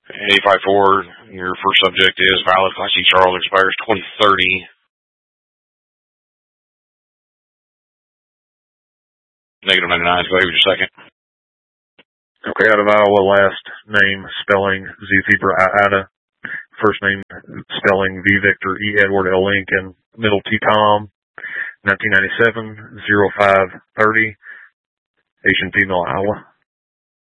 And 854, your first subject is valid. Class C Charles expires 2030. Negative 99, go ahead with your second. Okay, out of Iowa, last name spelling Z Zebra Ida, first name spelling V Victor E Edward L Lincoln, middle T Tom, 1997, 0530, Asian female, Iowa.